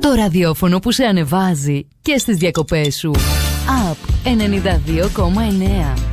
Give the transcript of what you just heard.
Το ραδιόφωνο που σε ανεβάζει και στις διακοπές σου. Up 92,9.